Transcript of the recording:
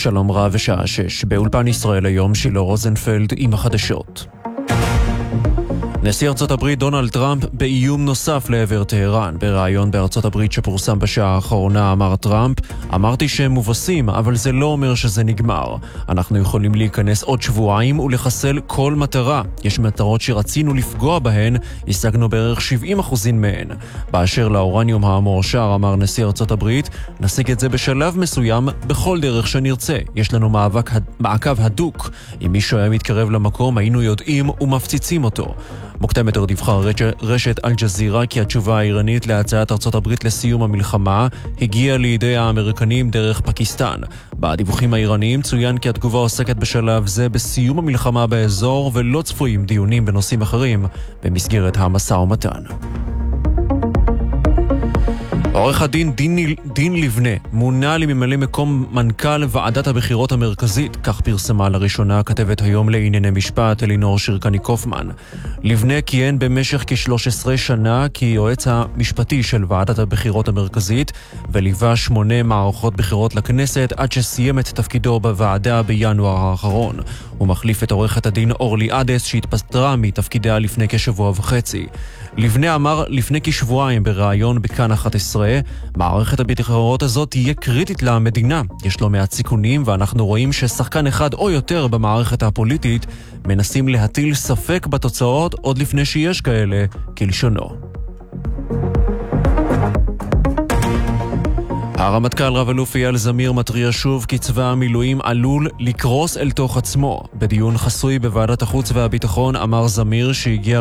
שלום רב ושעה 6. באולפן ישראל היום שילה רוזנפלד עם החדשות. נשיא ארצות הברית דונלד טראמפ באיום נוסף לעבר טהרן. בריאיון בארצות הברית שפורסם בשעה האחרונה אמר טראמפ, אמרתי שהם מובסים, אבל זה לא אומר שזה נגמר. אנחנו יכולים להיכנס עוד שבועיים ולחסל כל מטרה. יש מטרות שרצינו לפגוע בהן, השגנו בערך 70% מהן. באשר לאורניום המועשר, אמר נשיא ארצות הברית, נשיג את זה בשלב מסוים בכל דרך שנרצה. יש לנו מעקב הדוק. אם מישהו היה מתקרב למקום, היינו יודעים ומפציצים אותו. מוקדם יותר דיווחה רשת אל-ג'זירה כי התשובה האיראנית להצעת ארצות הברית לסיום המלחמה הגיעה לידי האמריקנים דרך פקיסטן. בדיווחים האיראניים צוין כי התגובה עוסקת בשלב זה בסיום המלחמה באזור ולא צפויים דיונים בנושאים אחרים במסגרת המשא ומתן. עורך הדין דין לבנה מונה לממלא מקום מנכ"ל ועדת הבחירות המרכזית, כך פרסמה לראשונה כתבת היום לענייני משפט אלינור שרקני קופמן. לבנה כיהן במשך כ-13 שנה כיועץ המשפטי של ועדת הבחירות המרכזית וליווה 8 מערכות בחירות לכנסת עד שסיים את תפקידו בוועדה בינואר האחרון. הוא מחליף את עורכת הדין אורלי עדס שהתפטרה מתפקידיה לפני כשבוע וחצי. לבנה אמר לפני כשבועיים בריאיון בכאן 11, מערכת הבחירות הזאת תהיה קריטית למדינה. יש לו מעט סיכונים ואנחנו רואים ששחקן אחד או יותר במערכת הפוליטית מנסים להטיל ספק בתוצאות עוד לפני שיש כאלה, כלשונו. הרמטכ"ל רב-אלוף אייל זמיר מטריע שוב כי צבא המילואים עלול לקרוס אל תוך עצמו. בדיון חסוי בוועדת החוץ והביטחון אמר זמיר שהגיע